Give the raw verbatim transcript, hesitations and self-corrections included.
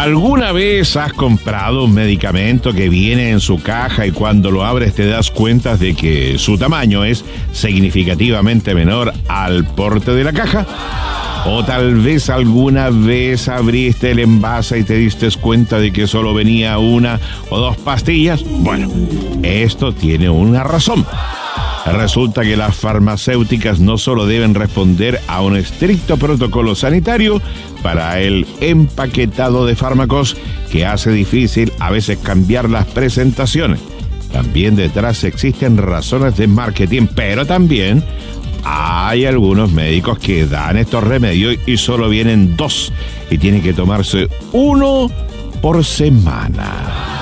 ¿Alguna vez has comprado un medicamento que viene en su caja y cuando lo abres te das cuenta de que su tamaño es significativamente menor al porte de la caja? ¿O tal vez alguna vez abriste el envase y te diste cuenta de que solo venía una o dos pastillas? Bueno, esto tiene una razón. Resulta que las farmacéuticas no solo deben responder a un estricto protocolo sanitario para el empaquetado de fármacos que hace difícil a veces cambiar las presentaciones. También detrás existen razones de marketing, pero también hay algunos médicos que dan estos remedios y solo vienen dos y tienen que tomarse uno por semana.